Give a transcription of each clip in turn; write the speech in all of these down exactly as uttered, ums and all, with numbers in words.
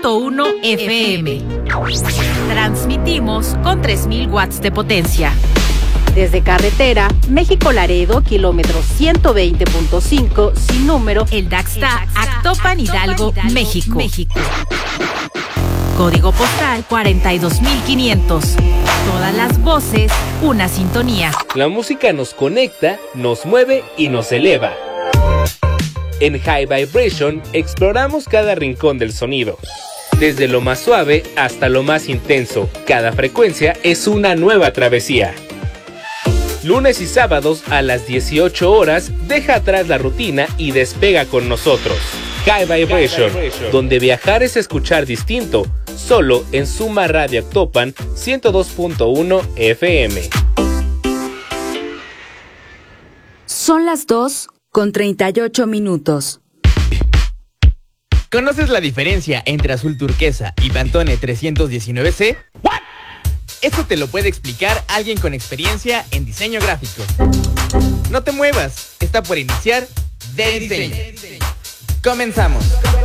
punto uno F M. Transmitimos con tres mil watts de potencia. Desde carretera, México-Laredo, kilómetro ciento veinte punto cinco, sin número, El Daxta, Actopan, Hidalgo, México. México. Código postal cuarenta y dos mil quinientos. Todas las voces, una sintonía. La música nos conecta, nos mueve y nos eleva. En High Vibration exploramos cada rincón del sonido. Desde lo más suave hasta lo más intenso, cada frecuencia es una nueva travesía. Lunes y sábados a las dieciocho horas, deja atrás la rutina y despega con nosotros. High Vibration, donde viajar es escuchar distinto, solo en Suma Radio Actopan ciento dos punto uno F M. Son las dos con treinta y ocho minutos. ¿Conoces la diferencia entre azul turquesa y Pantone trescientos diecinueve C? ¿What? Eso te lo puede explicar alguien con experiencia en diseño gráfico. No te muevas, está por iniciar De Diseño. Comenzamos.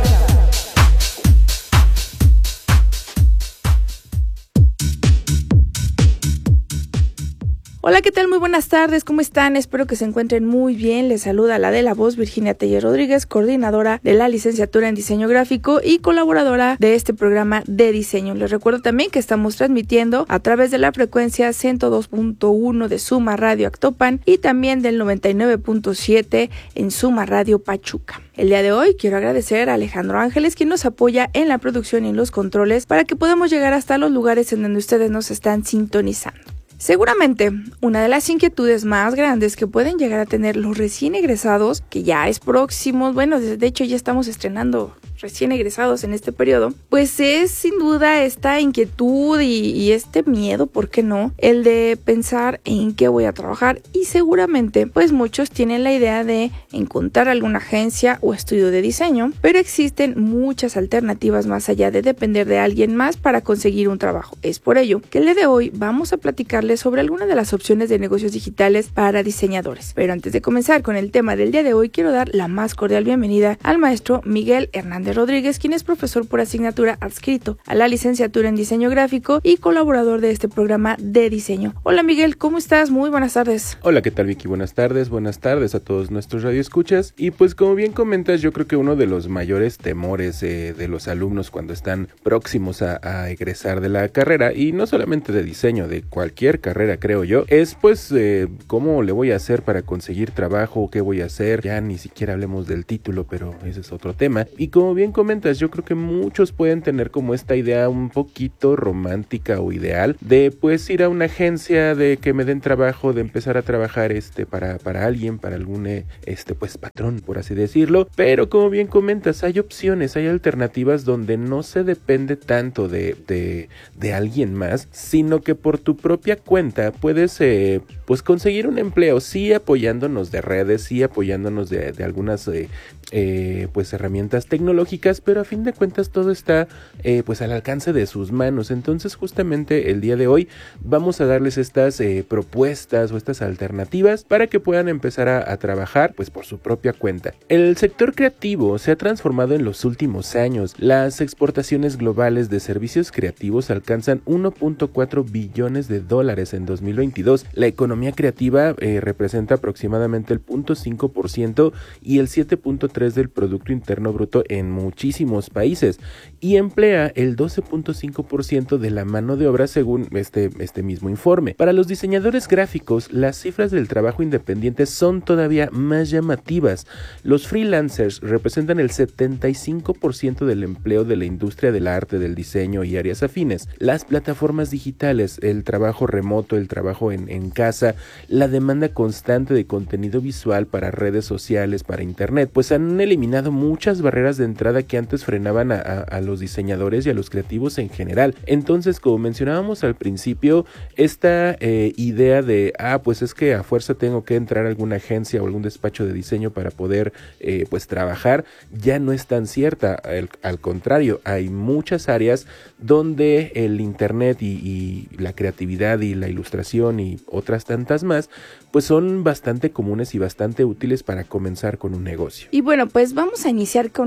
Hola, ¿qué tal? Muy buenas tardes, ¿cómo están? Espero que se encuentren muy bien. Les saluda la de la voz, Virginia Teller Rodríguez, coordinadora de la licenciatura en diseño gráfico y colaboradora de este programa de diseño. Les recuerdo también que estamos transmitiendo a través de la frecuencia ciento dos punto uno de Suma Radio Actopan y también del noventa y nueve punto siete en Suma Radio Pachuca. El día de hoy quiero agradecer a Alejandro Ángeles, quien nos apoya en la producción y en los controles para que podamos llegar hasta los lugares en donde ustedes nos están sintonizando. Seguramente, una de las inquietudes más grandes que pueden llegar a tener los recién egresados, que ya es próximo, bueno, de hecho ya estamos estrenando recién egresados en este periodo, pues es sin duda esta inquietud y, y este miedo, ¿por qué no? El de pensar en qué voy a trabajar y seguramente pues muchos tienen la idea de encontrar alguna agencia o estudio de diseño, pero existen muchas alternativas más allá de depender de alguien más para conseguir un trabajo. Es por ello que el día de hoy vamos a platicarles sobre algunas de las opciones de negocios digitales para diseñadores. Pero antes de comenzar con el tema del día de hoy, quiero dar la más cordial bienvenida al maestro Miguel Hernández Rodríguez, quien es profesor por asignatura adscrito a la licenciatura en diseño gráfico y colaborador de este programa de diseño. Hola Miguel, ¿cómo estás? Muy buenas tardes. Hola, ¿qué tal Vicky? Buenas tardes, buenas tardes a todos nuestros radioescuchas. Y pues como bien comentas, yo creo que uno de los mayores temores eh, de los alumnos cuando están próximos a, a egresar de la carrera, y no solamente de diseño, de cualquier carrera creo yo, es pues eh, cómo le voy a hacer para conseguir trabajo, qué voy a hacer. Ya ni siquiera hablemos del título, pero ese es otro tema. Y como bien comentas, yo creo que muchos pueden tener como esta idea un poquito romántica o ideal de pues ir a una agencia, de que me den trabajo, de empezar a trabajar este para, para alguien, para algún este pues patrón, por así decirlo. Pero como bien comentas, hay opciones, hay alternativas donde no se depende tanto de, de, de alguien más, sino que por tu propia cuenta puedes eh, pues conseguir un empleo, sí apoyándonos de redes, sí apoyándonos de, de algunas eh, eh, pues herramientas tecnológicas, pero a fin de cuentas todo está eh, pues al alcance de sus manos. Entonces justamente el día de hoy vamos a darles estas eh, propuestas o estas alternativas para que puedan empezar a, a trabajar pues por su propia cuenta. El sector creativo se ha transformado en los últimos años. Las exportaciones globales de servicios creativos alcanzan uno punto cuatro billones de dólares en dos mil veintidós. La economía creativa eh, representa aproximadamente el cero punto cinco por ciento y el siete punto tres por ciento del Producto Interno Bruto en muchísimos países y emplea el doce punto cinco por ciento de la mano de obra según este, este mismo informe. Para los diseñadores gráficos, las cifras del trabajo independiente son todavía más llamativas. Los freelancers representan el setenta y cinco por ciento del empleo de la industria del arte, del diseño y áreas afines. Las plataformas digitales, el trabajo remoto, el trabajo en, en casa, la demanda constante de contenido visual para redes sociales, para internet, pues han eliminado muchas barreras de entrada que antes frenaban a, a, a los diseñadores y a los creativos en general. Entonces, como mencionábamos al principio, esta eh, idea de, ah, pues es que a fuerza tengo que entrar a alguna agencia o algún despacho de diseño para poder eh, pues trabajar, ya no es tan cierta. Al, al contrario, hay muchas áreas donde el internet y, y la creatividad y la ilustración y otras tantas más, pues son bastante comunes y bastante útiles para comenzar con un negocio. Y bueno, pues vamos a iniciar con el tema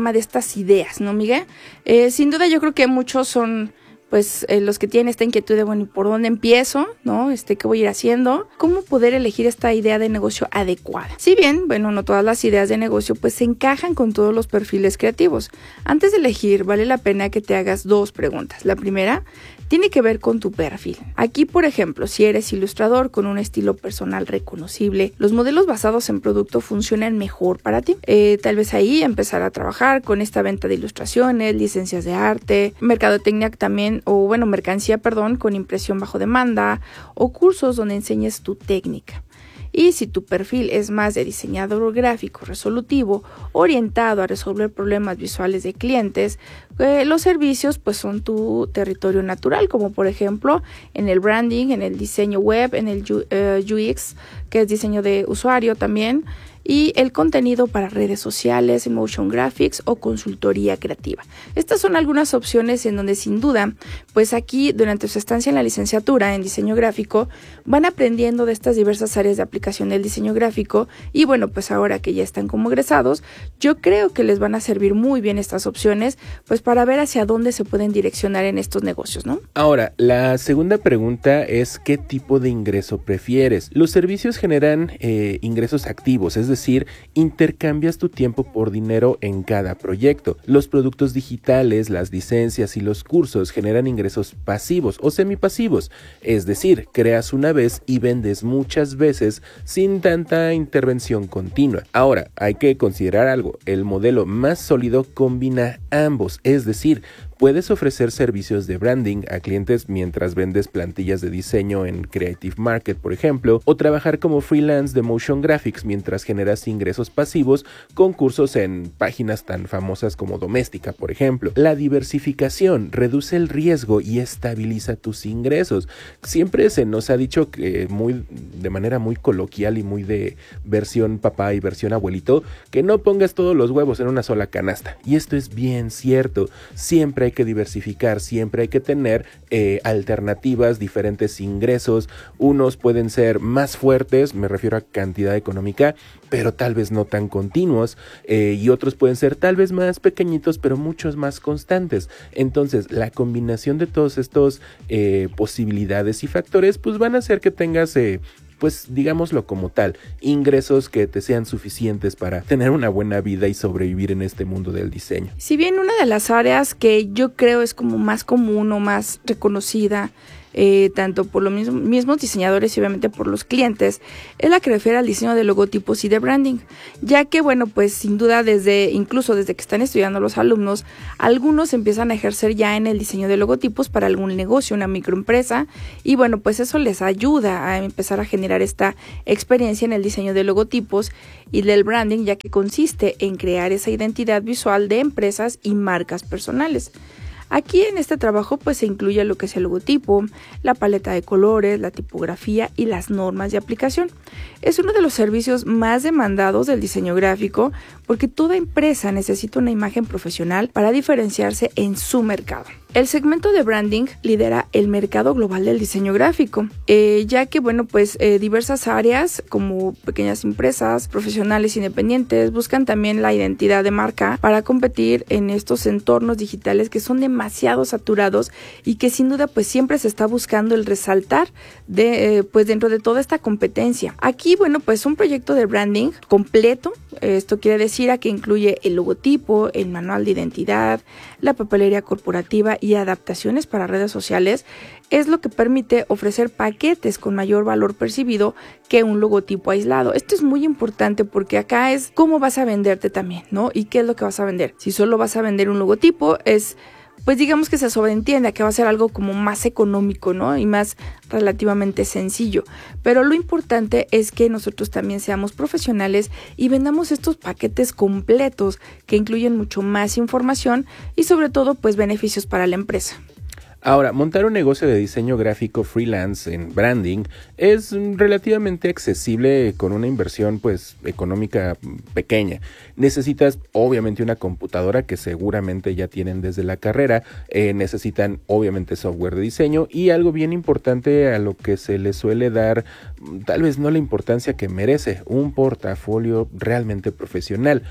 tema de estas ideas, ¿no, Miguel? Eh, sin duda yo creo que muchos son pues eh, los que tienen esta inquietud de, bueno, ¿y por dónde empiezo? ¿No? Este, ¿qué voy a ir haciendo? ¿Cómo poder elegir esta idea de negocio adecuada? Si bien, bueno, no todas las ideas de negocio pues se encajan con todos los perfiles creativos. Antes de elegir, vale la pena que te hagas dos preguntas. La primera tiene que ver con tu perfil. Aquí, por ejemplo, si eres ilustrador con un estilo personal reconocible, los modelos basados en producto funcionan mejor para ti. Eh, tal vez ahí empezar a trabajar con esta venta de ilustraciones, licencias de arte, mercadotecnia también, o bueno, mercancía, perdón, con impresión bajo demanda, o cursos donde enseñes tu técnica. Y si tu perfil es más de diseñador gráfico resolutivo, orientado a resolver problemas visuales de clientes, eh, los servicios pues son tu territorio natural, como por ejemplo en el branding, en el diseño web, en el U, eh, U X, que es diseño de usuario también, y el contenido para redes sociales, motion graphics o consultoría creativa. Estas son algunas opciones en donde sin duda, pues aquí durante su estancia en la licenciatura en diseño gráfico, van aprendiendo de estas diversas áreas de aplicación del diseño gráfico y bueno, pues ahora que ya están como egresados, yo creo que les van a servir muy bien estas opciones, pues para ver hacia dónde se pueden direccionar en estos negocios, ¿no? Ahora, la segunda pregunta es ¿qué tipo de ingreso prefieres? Los servicios generan eh, ingresos activos, es decir, intercambias tu tiempo por dinero en cada proyecto. Los productos digitales, las licencias y los cursos generan ingresos pasivos o semipasivos, es decir, creas una vez y vendes muchas veces sin tanta intervención continua. Ahora, hay que considerar algo, el modelo más sólido combina ambos, es decir, puedes ofrecer servicios de branding a clientes mientras vendes plantillas de diseño en Creative Market, por ejemplo, o trabajar como freelance de motion graphics mientras generas ingresos pasivos con cursos en páginas tan famosas como Doméstica, por ejemplo. La diversificación reduce el riesgo y estabiliza tus ingresos. Siempre se nos ha dicho que muy, de manera muy coloquial y muy de versión papá y versión abuelito, que no pongas todos los huevos en una sola canasta. Y esto es bien cierto. Siempre hay que diversificar, siempre hay que tener eh, alternativas, diferentes ingresos. Unos pueden ser más fuertes, me refiero a cantidad económica, pero tal vez no tan continuos, eh, y otros pueden ser tal vez más pequeñitos, pero muchos más constantes. Entonces, la combinación de todos estos eh, posibilidades y factores, pues van a hacer que tengas eh, pues digámoslo como tal, ingresos que te sean suficientes para tener una buena vida y sobrevivir en este mundo del diseño. Si bien una de las áreas que yo creo es como más común o más reconocida, Eh, tanto por los mismos, mismos diseñadores y obviamente por los clientes, es la que refiere al diseño de logotipos y de branding, ya que bueno, pues sin duda desde, incluso desde que están estudiando los alumnos, algunos empiezan a ejercer ya en el diseño de logotipos para algún negocio, una microempresa, y bueno, pues eso les ayuda a empezar a generar esta experiencia en el diseño de logotipos y del branding, ya que consiste en crear esa identidad visual de empresas y marcas personales. Aquí en este trabajo pues se incluye lo que es el logotipo, la paleta de colores, la tipografía y las normas de aplicación. Es uno de los servicios más demandados del diseño gráfico porque toda empresa necesita una imagen profesional para diferenciarse en su mercado. El segmento de branding lidera el mercado global del diseño gráfico, eh, ya que bueno pues eh, diversas áreas como pequeñas empresas, profesionales independientes buscan también la identidad de marca para competir en estos entornos digitales que son demasiado saturados y que sin duda pues siempre se está buscando el resaltar de eh, pues dentro de toda esta competencia. Aquí bueno pues un proyecto de branding completo, esto quiere decir a que incluye el logotipo, el manual de identidad, la papelería corporativa y adaptaciones para redes sociales, es lo que permite ofrecer paquetes con mayor valor percibido que un logotipo aislado. Esto es muy importante porque acá es cómo vas a venderte también, ¿no? Y qué es lo que vas a vender. Si solo vas a vender un logotipo, es pues digamos que se sobreentiende que va a ser algo como más económico, ¿no? Y más relativamente sencillo. Pero lo importante es que nosotros también seamos profesionales y vendamos estos paquetes completos que incluyen mucho más información y sobre todo pues beneficios para la empresa. Ahora, montar un negocio de diseño gráfico freelance en branding es relativamente accesible con una inversión pues económica pequeña. Necesitas obviamente una computadora que seguramente ya tienen desde la carrera, eh, necesitan obviamente software de diseño y algo bien importante a lo que se le suele dar tal vez no la importancia que merece, un portafolio realmente profesional.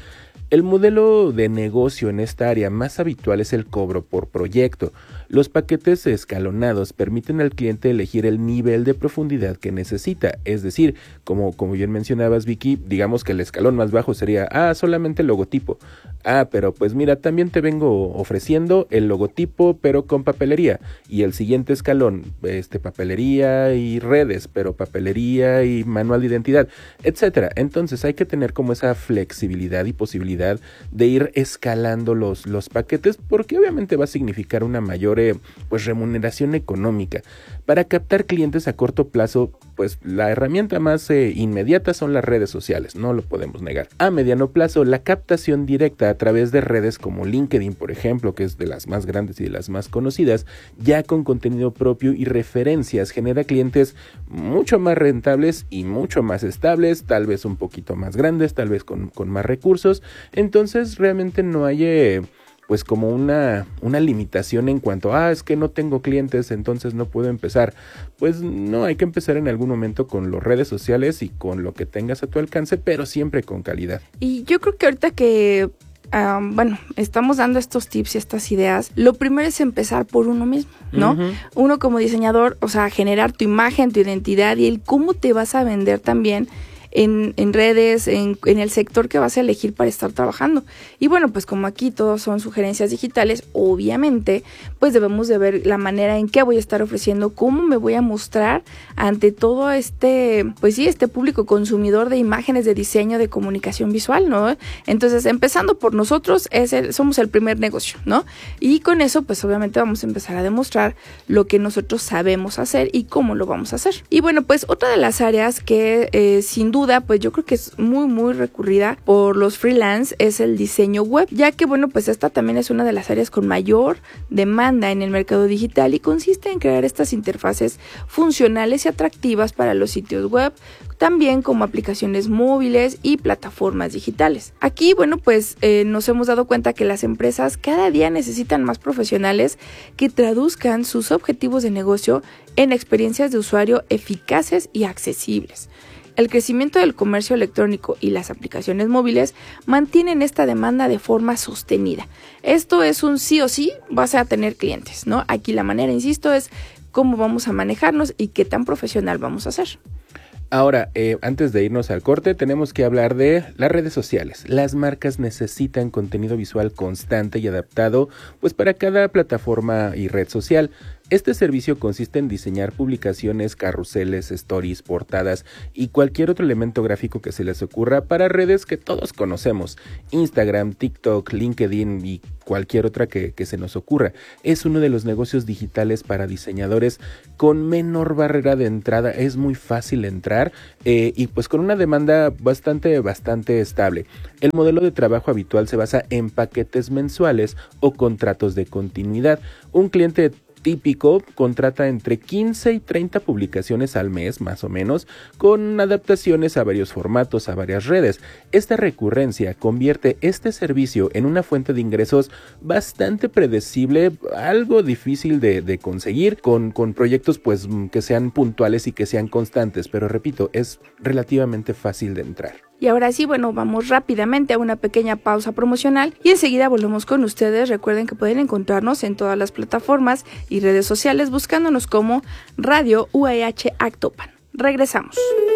El modelo de negocio en esta área más habitual es el cobro por proyecto. Los paquetes escalonados permiten al cliente elegir el nivel de profundidad que necesita, es decir, como, como bien mencionabas, Vicky, digamos que el escalón más bajo sería, ah, solamente el logotipo. Ah, pero pues mira, también te vengo ofreciendo el logotipo, pero con papelería. Y el siguiente escalón, este, papelería y redes, pero papelería y manual de identidad, etcétera. Entonces hay que tener como esa flexibilidad y posibilidad de ir escalando los, los paquetes, porque obviamente va a significar una mayor eh, pues remuneración económica. Para captar clientes a corto plazo, pues la herramienta más eh, inmediata son las redes sociales, no lo podemos negar. A mediano plazo, la captación directa a través de redes como LinkedIn, por ejemplo, que es de las más grandes y de las más conocidas, ya con contenido propio y referencias, genera clientes mucho más rentables y mucho más estables, tal vez un poquito más grandes, tal vez con, con más recursos. Entonces realmente no hay eh, pues como una, una limitación en cuanto a, ah, es que no tengo clientes, entonces no puedo empezar. Pues no, hay que empezar en algún momento con las redes sociales y con lo que tengas a tu alcance, pero siempre con calidad. Y yo creo que ahorita que Um, bueno, estamos dando estos tips y estas ideas, lo primero es empezar por uno mismo, ¿no? Uh-huh. Uno como diseñador, o sea, generar tu imagen, tu identidad y el cómo te vas a vender también en, en redes, en, en el sector que vas a elegir para estar trabajando. Y bueno, pues como aquí todos son sugerencias digitales, obviamente, pues debemos de ver la manera en que voy a estar ofreciendo, cómo me voy a mostrar ante todo este, pues sí, este público consumidor de imágenes, de diseño, de comunicación visual, ¿no? Entonces, empezando por nosotros, es el, somos el primer negocio, ¿no? Y con eso, pues obviamente vamos a empezar a demostrar lo que nosotros sabemos hacer y cómo lo vamos a hacer. Y bueno, pues otra de las áreas que eh, sin duda pues yo creo que es muy muy recurrida por los freelance es el diseño web, ya que bueno, pues esta también es una de las áreas con mayor demanda en el mercado digital y consiste en crear estas interfaces funcionales y atractivas para los sitios web, también como aplicaciones móviles y plataformas digitales. Aquí, bueno, pues eh, nos hemos dado cuenta que las empresas cada día necesitan más profesionales que traduzcan sus objetivos de negocio en experiencias de usuario eficaces y accesibles. El crecimiento del comercio electrónico y las aplicaciones móviles mantienen esta demanda de forma sostenida. Esto es un sí o sí, vas a tener clientes, ¿no? Aquí la manera, insisto, es cómo vamos a manejarnos y qué tan profesional vamos a ser. Ahora, eh, antes de irnos al corte, tenemos que hablar de las redes sociales. Las marcas necesitan contenido visual constante y adaptado, pues para cada plataforma y red social. Este servicio consiste en diseñar publicaciones, carruseles, stories, portadas y cualquier otro elemento gráfico que se les ocurra para redes que todos conocemos, Instagram, TikTok, LinkedIn y cualquier otra que, que se nos ocurra. Es uno de los negocios digitales para diseñadores con menor barrera de entrada, es muy fácil entrar eh, y pues con una demanda bastante, bastante estable. El modelo de trabajo habitual se basa en paquetes mensuales o contratos de continuidad. Un cliente típico contrata entre quince y treinta publicaciones al mes, más o menos, con adaptaciones a varios formatos, a varias redes. Esta recurrencia convierte este servicio en una fuente de ingresos bastante predecible, algo difícil de, de conseguir, con, con proyectos pues que sean puntuales y que sean constantes, pero repito, es relativamente fácil de entrar. Y ahora sí, bueno, vamos rápidamente a una pequeña pausa promocional y enseguida volvemos con ustedes. Recuerden que pueden encontrarnos en todas las plataformas y redes sociales buscándonos como Radio U A H Actopan. Regresamos.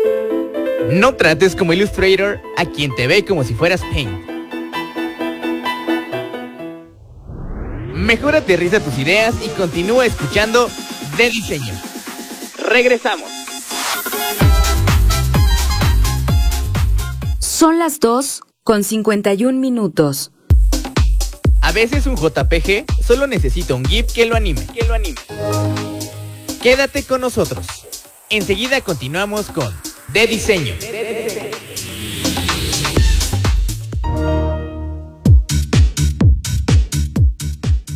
No trates como Illustrator a quien te ve como si fueras Paint. Mejor aterriza tus ideas y continúa escuchando De Diseño. Regresamos. Son las dos con cincuenta y un minutos. A veces un J P G solo necesita un GIF que lo anime. Que lo anime. Quédate con nosotros. Enseguida continuamos con De Diseño. Ya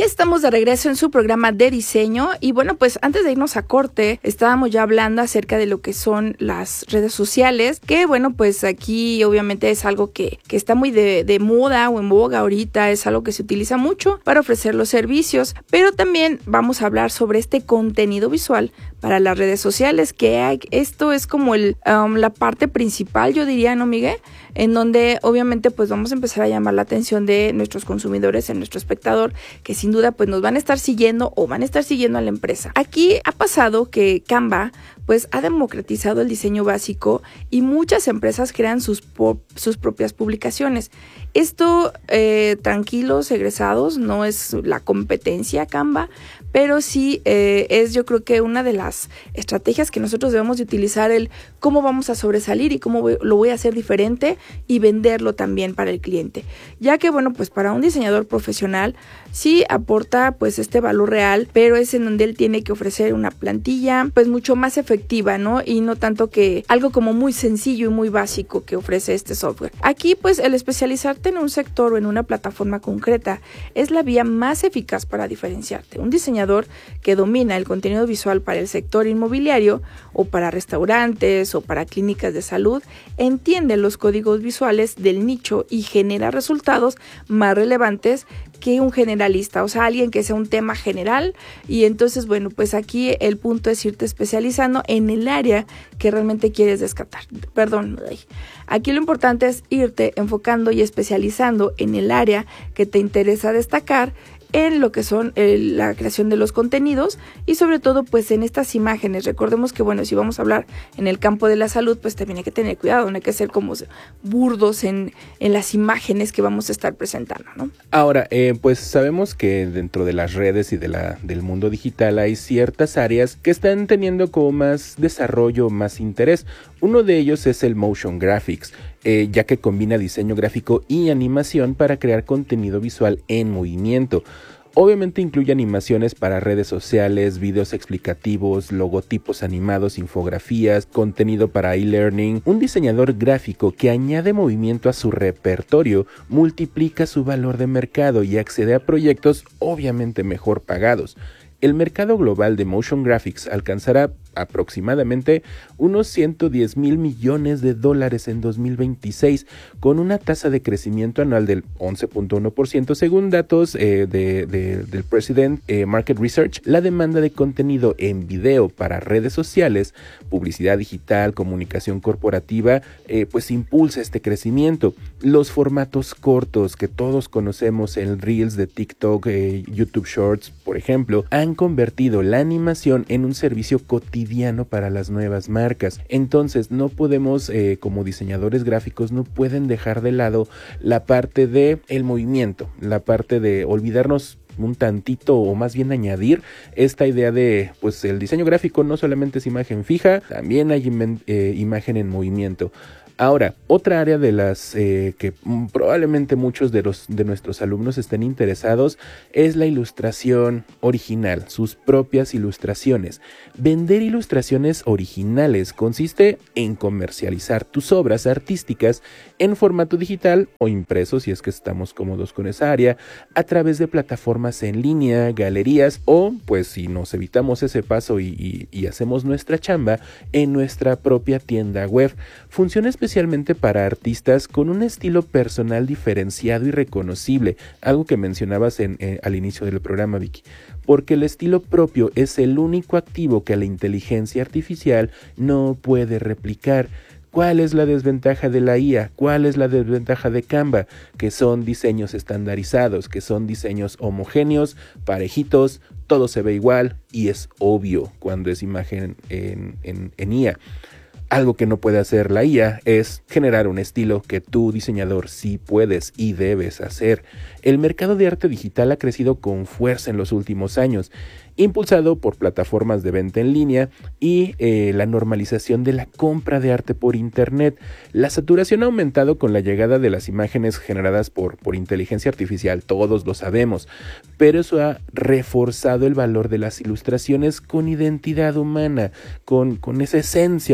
estamos de regreso en su programa de diseño y bueno, pues antes de irnos a corte, estábamos ya hablando acerca de lo que son las redes sociales, que bueno, pues aquí obviamente es algo que, que está muy de, de moda o en boga ahorita, es algo que se utiliza mucho para ofrecer los servicios, pero también vamos a hablar sobre este contenido visual para las redes sociales, que hay, esto es como el, um, la parte principal, yo diría, ¿no, Miguel? En donde obviamente pues vamos a empezar a llamar la atención de nuestros consumidores, de nuestro espectador, que sin duda pues nos van a estar siguiendo o van a estar siguiendo a la empresa. Aquí ha pasado que Canva pues ha democratizado el diseño básico y muchas empresas crean sus, po- sus propias publicaciones. Esto, eh, tranquilos, egresados, no es la competencia Canva, pero sí eh, es yo creo que una de las estrategias que nosotros debemos de utilizar, el cómo vamos a sobresalir y cómo voy, lo voy a hacer diferente y venderlo también para el cliente. Ya que bueno, pues para un diseñador profesional sí aporta pues este valor real, pero es en donde él tiene que ofrecer una plantilla pues mucho más efectiva, ¿no? Y no tanto que algo como muy sencillo y muy básico que ofrece este software. Aquí pues el especializarte en un sector o en una plataforma concreta es la vía más eficaz para diferenciarte. Un diseñador que domina el contenido visual para el sector inmobiliario o para restaurantes o para clínicas de salud entiende los códigos visuales del nicho y genera resultados más relevantes que un generalista, o sea, alguien que sea un tema general. Y entonces, bueno, pues aquí el punto es irte especializando en el área que realmente quieres descartar. Perdón, aquí lo importante es irte enfocando y especializando en el área que te interesa destacar en lo que son el, la creación de los contenidos y sobre todo pues en estas imágenes. Recordemos que bueno, si vamos a hablar en el campo de la salud, pues también hay que tener cuidado, no hay que ser como burdos en, en las imágenes que vamos a estar presentando, ¿no? Ahora, eh, pues sabemos que dentro de las redes y de la, del mundo digital hay ciertas áreas que están teniendo como más desarrollo, más interés. Uno de ellos es el motion graphics, eh, ya que combina diseño gráfico y animación para crear contenido visual en movimiento. Obviamente incluye animaciones para redes sociales, videos explicativos, logotipos animados, infografías, contenido para e-learning. Un diseñador gráfico que añade movimiento a su repertorio multiplica su valor de mercado y accede a proyectos obviamente mejor pagados. El mercado global de motion graphics alcanzará aproximadamente unos ciento diez mil millones de dólares en dos mil veintiséis, con una tasa de crecimiento anual del once punto uno por ciento según datos eh, de, de, del President eh, Market Research. La demanda de contenido en video para redes sociales, publicidad digital, comunicación corporativa, eh, pues impulsa este crecimiento. Los formatos cortos que todos conocemos, el Reels de TikTok, eh, YouTube Shorts, por ejemplo, han convertido la animación en un servicio cotidiano para las nuevas marcas. Entonces no podemos, eh, como diseñadores gráficos, no pueden dejar de lado la parte de el movimiento, la parte de olvidarnos un tantito o más bien añadir esta idea de pues el diseño gráfico no solamente es imagen fija, también hay imen, eh, imagen en movimiento. Ahora, otra área de las eh, que mm, probablemente muchos de, los, de nuestros alumnos estén interesados es la ilustración original, sus propias ilustraciones. Vender ilustraciones originales consiste en comercializar tus obras artísticas en formato digital o impreso, si es que estamos cómodos con esa área, a través de plataformas en línea, galerías o, pues si nos evitamos ese paso y, y, y hacemos nuestra chamba, en nuestra propia tienda web. Funciona especialmente para artistas con un estilo personal diferenciado y reconocible, algo que mencionabas en, eh, al inicio del programa, Vicky, porque el estilo propio es el único activo que la inteligencia artificial no puede replicar. ¿Cuál es la desventaja de la I A? ¿Cuál es la desventaja de Canva? Que son diseños estandarizados, que son diseños homogéneos, parejitos, todo se ve igual y es obvio cuando es imagen en, en, en I A. Algo que no puede hacer la I A es generar un estilo que tú, diseñador, sí puedes y debes hacer. El mercado de arte digital ha crecido con fuerza en los últimos años, impulsado por plataformas de venta en línea y eh, la normalización de la compra de arte por internet. La saturación ha aumentado con la llegada de las imágenes generadas por, por inteligencia artificial, todos lo sabemos, pero eso ha reforzado el valor de las ilustraciones con identidad humana, con, con esa esencia que solamente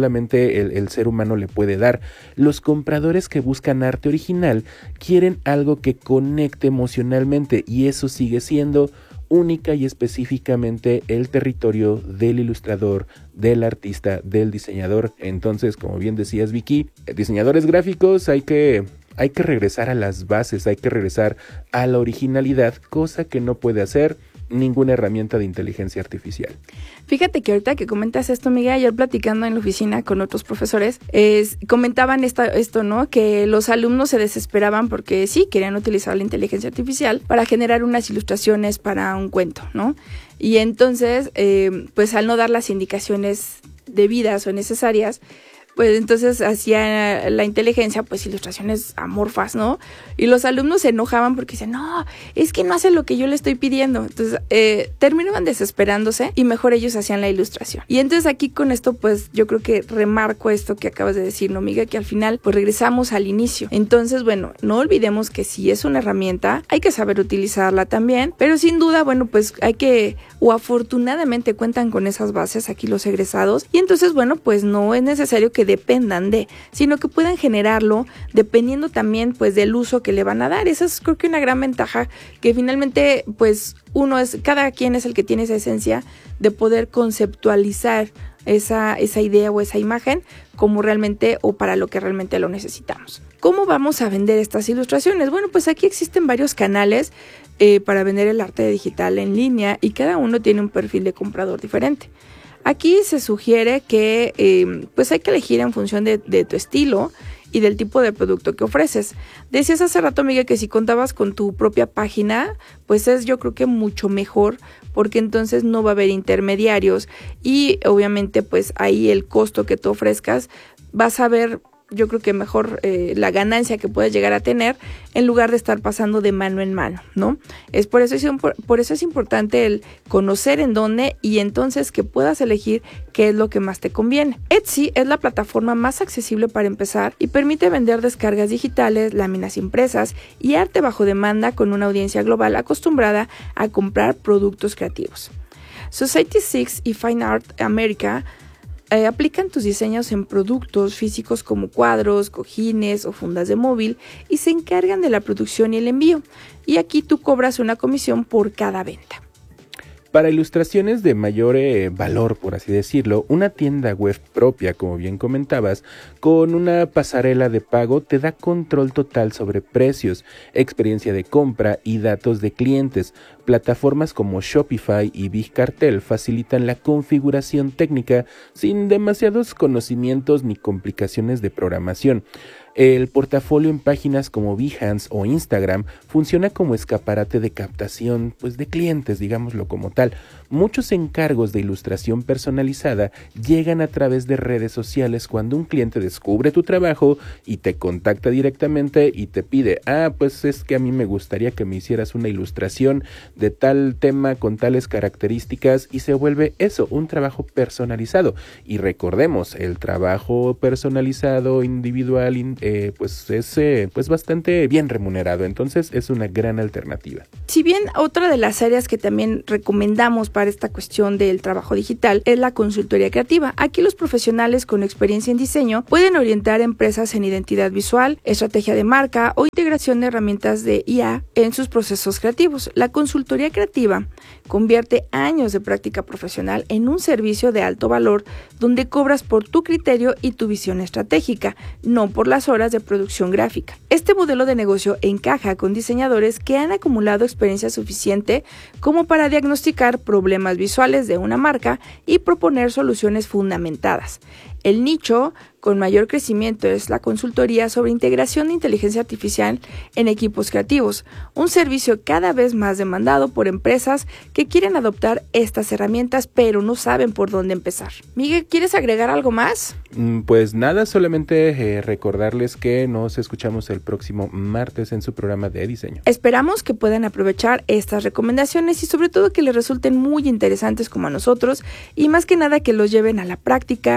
solamente el, el ser humano le puede dar. Los compradores que buscan arte original quieren algo que conecte emocionalmente, y eso sigue siendo única y específicamente el territorio del ilustrador, del artista, del diseñador. Entonces, como bien decías, Vicky, diseñadores gráficos hay que... Hay que regresar a las bases, hay que regresar a la originalidad, cosa que no puede hacer ninguna herramienta de inteligencia artificial. Fíjate que ahorita que comentas esto, Miguel, ayer platicando en la oficina con otros profesores, es, comentaban esta, esto, ¿no? Que los alumnos se desesperaban porque sí, querían utilizar la inteligencia artificial para generar unas ilustraciones para un cuento, ¿no? Y entonces, eh, pues al no dar las indicaciones debidas o necesarias, pues entonces hacía la inteligencia pues ilustraciones amorfas, ¿no? Y los alumnos se enojaban porque decían, no, es que no hace lo que yo le estoy pidiendo. Entonces eh, terminaban desesperándose y mejor ellos hacían la ilustración. Y entonces aquí con esto pues yo creo que remarco esto que acabas de decir, ¿no, Miguel? Que al final pues regresamos al inicio. Entonces, bueno, no olvidemos que si es una herramienta hay que saber utilizarla también, pero sin duda, bueno, pues hay que, o afortunadamente cuentan con esas bases aquí los egresados, y entonces, bueno, pues no es necesario que dependan de, sino que puedan generarlo dependiendo también pues del uso que le van a dar. Esa es creo que una gran ventaja, que finalmente pues uno es, cada quien es el que tiene esa esencia de poder conceptualizar esa, esa idea o esa imagen como realmente o para lo que realmente lo necesitamos. ¿Cómo vamos a vender estas ilustraciones? Bueno, pues aquí existen varios canales eh, para vender el arte digital en línea, y cada uno tiene un perfil de comprador diferente. Aquí se sugiere que eh, pues hay que elegir en función de, de tu estilo y del tipo de producto que ofreces. Decías hace rato, Miguel, que si contabas con tu propia página, pues es yo creo que mucho mejor, porque entonces no va a haber intermediarios y obviamente pues ahí el costo que tú ofrezcas vas a ver, yo creo que mejor eh, la ganancia que puedes llegar a tener en lugar de estar pasando de mano en mano, ¿no? Es por eso es, por eso es importante el conocer en dónde, y entonces que puedas elegir qué es lo que más te conviene. Etsy es la plataforma más accesible para empezar y permite vender descargas digitales, láminas impresas y arte bajo demanda con una audiencia global acostumbrada a comprar productos creativos. Society six y Fine Art America Eh, aplican tus diseños en productos físicos como cuadros, cojines o fundas de móvil y se encargan de la producción y el envío. Y aquí tú cobras una comisión por cada venta. Para ilustraciones de mayor eh, valor, por así decirlo, una tienda web propia, como bien comentabas, con una pasarela de pago te da control total sobre precios, experiencia de compra y datos de clientes. Plataformas como Shopify y Big Cartel facilitan la configuración técnica sin demasiados conocimientos ni complicaciones de programación. El portafolio en páginas como Behance o Instagram funciona como escaparate de captación pues, de clientes, digámoslo como tal. Muchos encargos de ilustración personalizada llegan a través de redes sociales cuando un cliente descubre tu trabajo y te contacta directamente y te pide, ah, pues es que a mí me gustaría que me hicieras una ilustración de tal tema con tales características, y se vuelve eso, un trabajo personalizado. Y recordemos, el trabajo personalizado, individual, eh, pues es eh, pues bastante bien remunerado, entonces es una gran alternativa. Si bien otra de las áreas que también recomendamos para esta cuestión del trabajo digital es la consultoría creativa. Aquí los profesionales con experiencia en diseño pueden orientar a empresas en identidad visual, estrategia de marca o integración de herramientas de I A en sus procesos creativos. La consultoría creativa convierte años de práctica profesional en un servicio de alto valor donde cobras por tu criterio y tu visión estratégica, no por las horas de producción gráfica. Este modelo de negocio encaja con diseñadores que han acumulado experiencia suficiente como para diagnosticar problemas visuales de una marca y proponer soluciones fundamentadas. El nicho con mayor crecimiento es la consultoría sobre integración de inteligencia artificial en equipos creativos, un servicio cada vez más demandado por empresas que quieren adoptar estas herramientas pero no saben por dónde empezar. Miguel, ¿quieres agregar algo más? Pues nada, solamente eh, recordarles que nos escuchamos el próximo martes en su programa de diseño. Esperamos que puedan aprovechar estas recomendaciones y sobre todo que les resulten muy interesantes como a nosotros, y más que nada que los lleven a la práctica,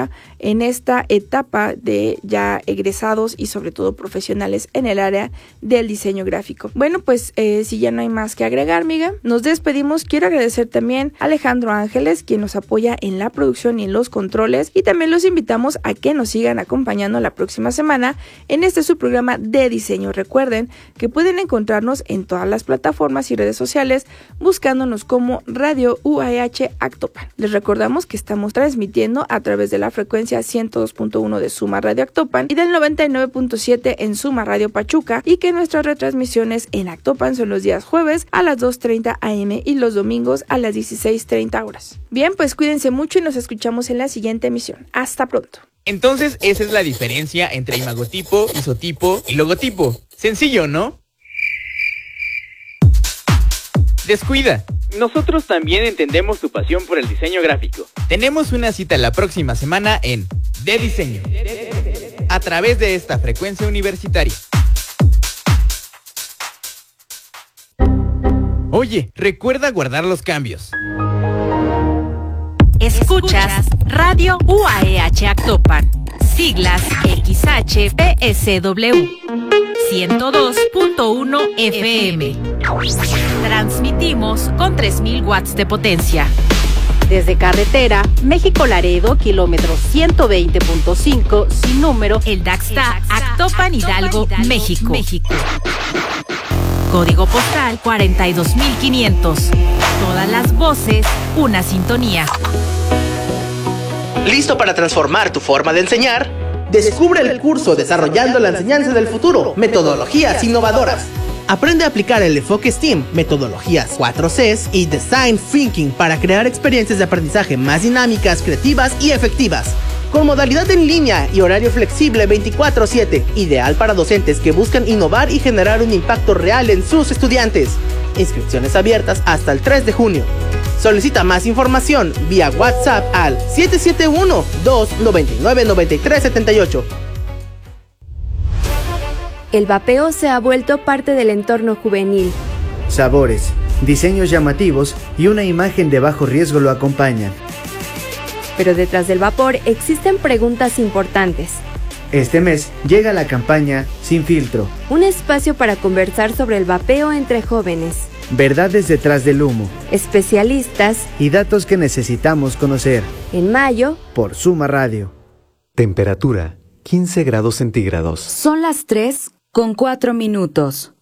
en esta etapa de ya egresados y sobre todo profesionales en el área del diseño gráfico. Bueno, pues eh, si ya no hay más que agregar, amiga, nos despedimos. Quiero agradecer también a Alejandro Ángeles, quien nos apoya en la producción y en los controles, y también los invitamos a que nos sigan acompañando la próxima semana en este su programa de diseño. Recuerden que pueden encontrarnos en todas las plataformas y redes sociales buscándonos como Radio U A H Actopan. Les recordamos que estamos transmitiendo a través de la frecuencia ciento dos punto uno de Suma Radio Actopan y del noventa y nueve punto siete en Suma Radio Pachuca, y que nuestras retransmisiones en Actopan son los días jueves a las dos treinta a eme y los domingos a las dieciséis treinta horas. Bien, pues cuídense mucho y nos escuchamos en la siguiente emisión. Hasta pronto. Entonces, esa es la diferencia entre imagotipo, isotipo y logotipo. Sencillo, ¿no? Descuida. Nosotros también entendemos tu pasión por el diseño gráfico. Tenemos una cita la próxima semana en De Diseño, a través de esta frecuencia universitaria. Oye, recuerda guardar los cambios. Escuchas Radio U A E H Actopan, siglas X H P S W, ciento dos punto uno F M. Transmitimos con tres mil watts de potencia. Desde carretera, México Laredo, kilómetro ciento veinte punto cinco, sin número, El Daxta, Actopan, Hidalgo, México. México. Código postal cuarenta y dos mil quinientos. Todas las voces, una sintonía. ¿Listo para transformar tu forma de enseñar? Descubre el curso Desarrollando la Enseñanza del Futuro, Metodologías Innovadoras. Aprende a aplicar el enfoque STEAM, metodologías cuatro Cs y Design Thinking para crear experiencias de aprendizaje más dinámicas, creativas y efectivas. Con modalidad en línea y horario flexible veinticuatro siete, ideal para docentes que buscan innovar y generar un impacto real en sus estudiantes. Inscripciones abiertas hasta el tres de junio. Solicita más información vía WhatsApp al siete siete uno, dos nueve nueve, nueve tres siete ocho. El vapeo se ha vuelto parte del entorno juvenil. Sabores, diseños llamativos y una imagen de bajo riesgo lo acompañan. Pero detrás del vapor existen preguntas importantes. Este mes llega la campaña Sin Filtro, un espacio para conversar sobre el vapeo entre jóvenes. Verdades detrás del humo, especialistas y datos que necesitamos conocer. En mayo, por Suma Radio. Temperatura quince grados centígrados. Son las tres con cuatro minutos.